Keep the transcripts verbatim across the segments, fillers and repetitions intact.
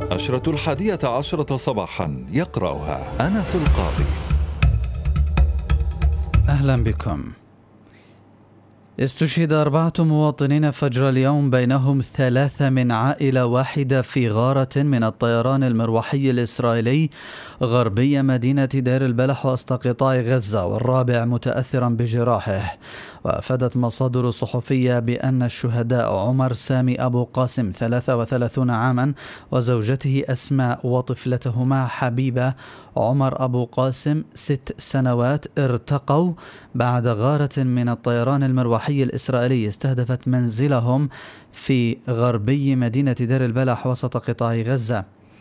عشرة الحادية عشرة صباحا، يقرأها أنس القاضي. أهلا بكم. استشهد أربعة مواطنين فجر اليوم، بينهم ثلاثة من عائلة واحدة، في غارة من الطيران المروحي الإسرائيلي غربي مدينة دير البلح وسط قطاع غزة، والرابع متأثرا بجراحه. وأفادت مصادر صحفية بأن الشهداء عمر سامي أبو قاسم ثلاثة وثلاثين عاما وزوجته أسماء وطفلتهما حبيبة عمر أبو قاسم ست سنوات ارتقوا بعد غارة من الطيران المروحي الإسرائيلي استهدفت منزلهم في غربي مدينة دير البلح وسط قطاع غزة.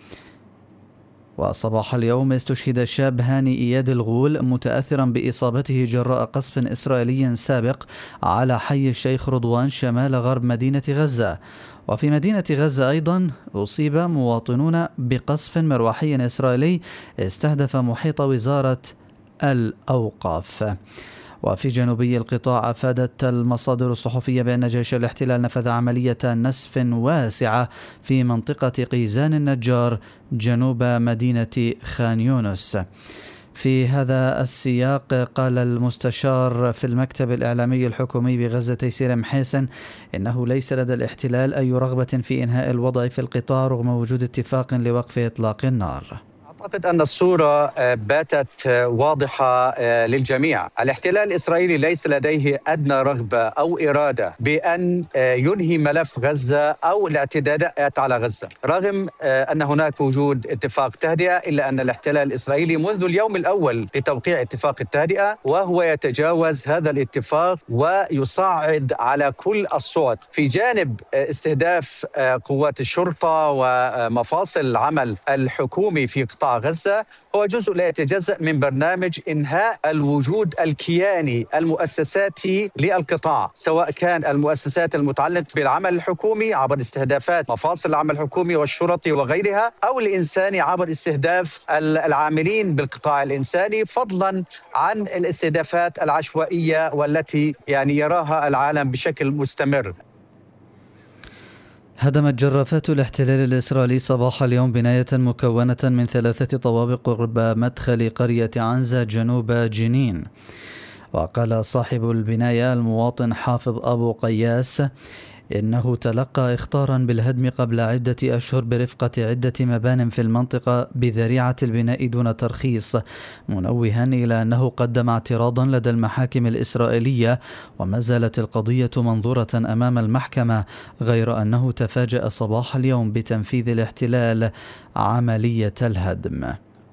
وصباح اليوم استشهد الشاب هاني إياد الغول متأثرا بإصابته جراء قصف إسرائيلي سابق على حي الشيخ رضوان شمال غرب مدينة غزة. وفي مدينة غزة أيضا أصيب مواطنون بقصف مروحي إسرائيلي استهدف محيط وزارة الأوقاف. وفي جنوبي القطاع أفادت المصادر الصحفية بأن جيش الاحتلال نفذ عملية نسف واسعة في منطقة قيزان النجار جنوب مدينة خان يونس. في هذا السياق قال المستشار في المكتب الإعلامي الحكومي بغزة تيسير محيسن إنه ليس لدى الاحتلال أي رغبة في إنهاء الوضع في القطاع رغم وجود اتفاق لوقف إطلاق النار. أعتقد أن الصورة باتت واضحة للجميع. الاحتلال الإسرائيلي ليس لديه أدنى رغبة أو إرادة بأن ينهي ملف غزة أو الاعتداءات على غزة، رغم أن هناك وجود اتفاق تهدئة، إلا أن الاحتلال الإسرائيلي منذ اليوم الأول لتوقيع اتفاق التهدئة وهو يتجاوز هذا الاتفاق ويصعد على كل الصعد، في جانب استهداف قوات الشرطة ومفاصل العمل الحكومي في قطاع غزة. هو جزء لا يتجزأ من برنامج إنهاء الوجود الكياني المؤسساتي للقطاع، سواء كان المؤسسات المتعلقة بالعمل الحكومي عبر استهدافات مفاصل العمل الحكومي والشرطي وغيرها، أو الإنساني عبر استهداف العاملين بالقطاع الإنساني، فضلا عن الاستهدافات العشوائية والتي يعني يراها العالم بشكل مستمر. هدمت جرافات الاحتلال الإسرائيلي صباح اليوم بناية مكونة من ثلاثة طوابق قرب مدخل قرية عنزة جنوب جنين. وقال صاحب البناية المواطن حافظ أبو قياس إنه تلقى إخطارا بالهدم قبل عدة أشهر برفقة عدة مبان في المنطقة بذريعة البناء دون ترخيص، منوها إلى أنه قدم اعتراضا لدى المحاكم الإسرائيلية وما زالت القضية منظورة أمام المحكمة، غير أنه تفاجأ صباح اليوم بتنفيذ الاحتلال عملية الهدم.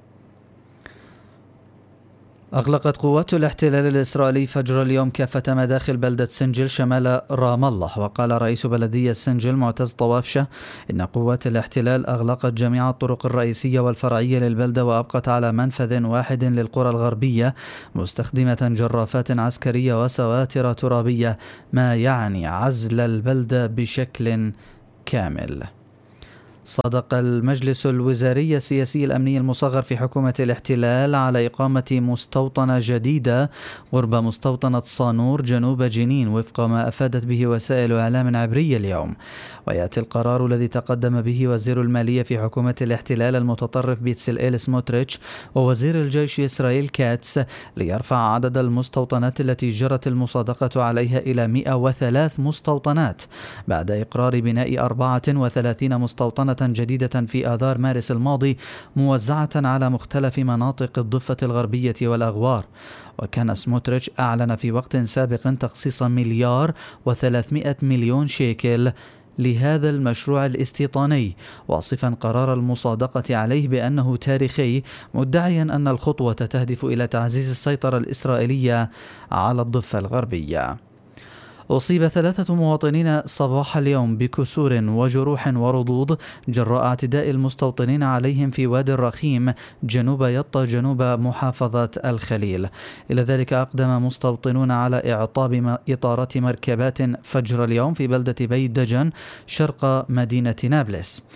أغلقت قوات الاحتلال الإسرائيلي فجر اليوم كافة مداخل بلدة سنجل شمال رام الله. وقال رئيس بلدية سنجل معتز طوافشة إن قوات الاحتلال أغلقت جميع الطرق الرئيسية والفرعية للبلدة وأبقت على منفذ واحد للقرى الغربية مستخدمة جرافات عسكرية وسواتر ترابية، ما يعني عزل البلدة بشكل كامل. صادق المجلس الوزاري السياسي الأمني المصغر في حكومة الاحتلال على إقامة مستوطنة جديدة قرب مستوطنة صانور جنوب جنين وفق ما أفادت به وسائل إعلام عبرية اليوم. ويأتي القرار الذي تقدم به وزير المالية في حكومة الاحتلال المتطرف بيتسلئيل سموتريتش ووزير الجيش إسرائيل كاتس ليرفع عدد المستوطنات التي جرت المصادقة عليها إلى مئة وثلاث مستوطنات بعد إقرار بناء أربعة وثلاثين مستوطنة جديدة في آذار مارس الماضي موزعة على مختلف مناطق الضفة الغربية والأغوار. وكان سموتريتش أعلن في وقت سابق تخصيص مليار وثلاثمائة مليون شيكل لهذا المشروع الاستيطاني، واصفا قرار المصادقة عليه بأنه تاريخي، مدعيا أن الخطوة تهدف إلى تعزيز السيطرة الإسرائيلية على الضفة الغربية. أصيب ثلاثة مواطنين صباح اليوم بكسور وجروح ورضوض جراء اعتداء المستوطنين عليهم في وادي الرخيم جنوب يطا جنوب محافظة الخليل. إلى ذلك أقدم مستوطنون على إعطاب إطارات مركبات فجر اليوم في بلدة بيت دجن شرق مدينة نابلس.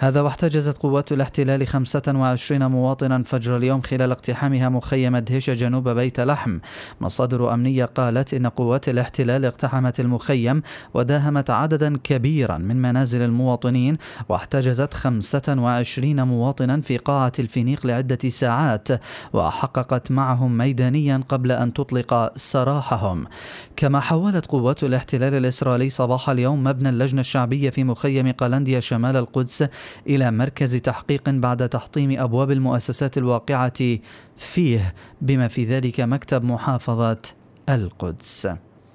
هذا واحتجزت قوات الاحتلال خمسة وعشرين مواطنا فجر اليوم خلال اقتحامها مخيم دهيشة جنوب بيت لحم. مصادر أمنية قالت إن قوات الاحتلال اقتحمت المخيم وداهمت عددا كبيرا من منازل المواطنين، واحتجزت خمسة وعشرين مواطنا في قاعة الفينيق لعدة ساعات، وحققت معهم ميدانيا قبل أن تطلق سراحهم. كما حولت قوات الاحتلال الإسرائيلي صباح اليوم مبنى اللجنة الشعبية في مخيم قلنديا شمال القدس إلى مركز تحقيق بعد تحطيم أبواب المؤسسات الواقعة فيه، بما في ذلك مكتب محافظة القدس.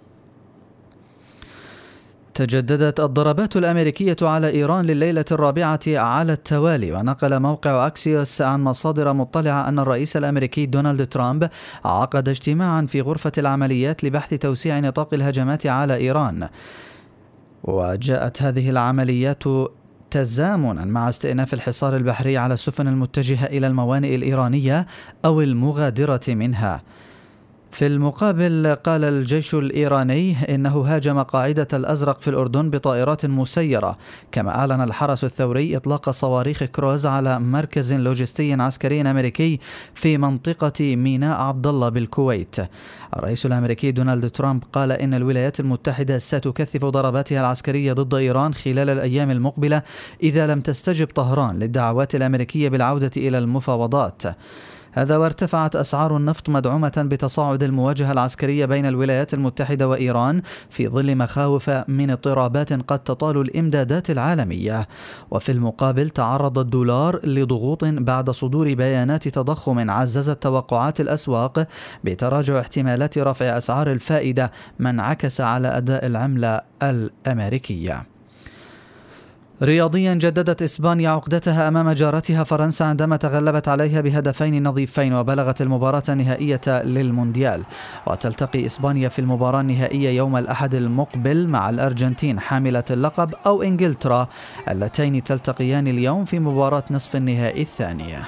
تجددت الضربات الأمريكية على إيران لليلة الرابعة على التوالي، ونقل موقع أكسيوس عن مصادر مطلعة أن الرئيس الأمريكي دونالد ترامب عقد اجتماعا في غرفة العمليات لبحث توسيع نطاق الهجمات على إيران. وجاءت هذه العمليات تزامنا مع استئناف الحصار البحري على السفن المتجهة إلى الموانئ الإيرانية أو المغادرة منها. في المقابل قال الجيش الإيراني إنه هاجم قاعدة الأزرق في الأردن بطائرات مسيرة. كما أعلن الحرس الثوري إطلاق صواريخ كروز على مركز لوجستي عسكري أمريكي في منطقة ميناء عبد الله بالكويت. الرئيس الأمريكي دونالد ترامب قال إن الولايات المتحدة ستكثف ضرباتها العسكرية ضد إيران خلال الأيام المقبلة إذا لم تستجب طهران للدعوات الأمريكية بالعودة إلى المفاوضات. هذا وارتفعت أسعار النفط مدعومة بتصاعد المواجهة العسكرية بين الولايات المتحدة وإيران في ظل مخاوف من اضطرابات قد تطال الإمدادات العالمية. وفي المقابل تعرض الدولار لضغوط بعد صدور بيانات تضخم عززت توقعات الأسواق بتراجع احتمالات رفع أسعار الفائدة، ما انعكس على أداء العملة الأمريكية. رياضيا، جددت إسبانيا عقدتها أمام جارتها فرنسا عندما تغلبت عليها بهدفين نظيفين وبلغت المباراة النهائية للمونديال. وتلتقي إسبانيا في المباراة النهائية يوم الأحد المقبل مع الأرجنتين حاملة اللقب أو إنجلترا، اللتين تلتقيان اليوم في مباراة نصف النهائي الثانية.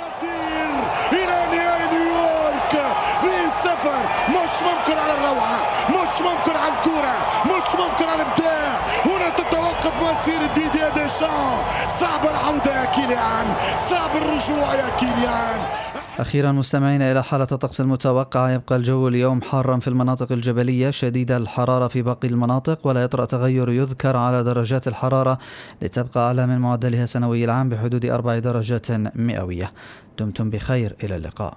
مش ممكن على الروعة، مش ممكن على الكرة، مش ممكن على الإبداع. هنا تتوقف مسيرة ديدييه ديشان. صعب العودة يا كيليان، صعب الرجوع يا كيليان. أخيرا مستمعين إلى حالة الطقس المتوقعة. يبقى الجو اليوم حارا في المناطق الجبلية، شديد الحرارة في باقي المناطق، ولا يطرأ تغير يذكر على درجات الحرارة لتبقى أعلى من معدلها سنوي العام بحدود أربع درجات مئوية. دمتم بخير، إلى اللقاء.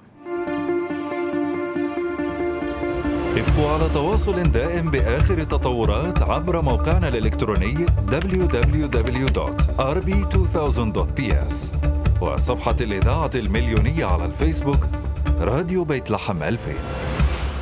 ابقوا على تواصل دائم بآخر التطورات عبر موقعنا الإلكتروني دبليو دبليو دبليو دوت آر بي ألفين دوت بي إس وصفحة الإذاعة المليونية على الفيسبوك راديو بيت لحم ألفين.